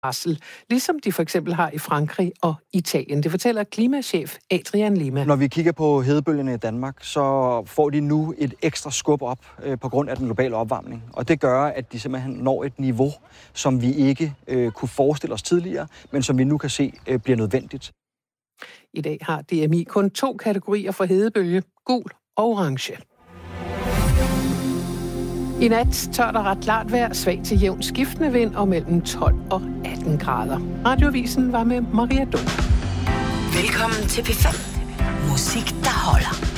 varsel, ligesom de for eksempel har i Frankrig og Italien. Det fortæller klimachef Adrian Lima. Når vi kigger på hedebølgerne i Danmark, så får de nu et ekstra skub op på grund af den globale opvarmning. Og det gør, at de simpelthen når et niveau, som vi ikke kunne forestille os tidligere, men som vi nu kan se bliver nødvendigt. I dag har DMI kun 2 kategorier for hedebølge, gul og orange. I nat tørt og ret klart vejr, svag til jævn skiftende vind og mellem 12 og 18 grader. Radioavisen var med Maria Dom. Velkommen til P5. Musik, der holder.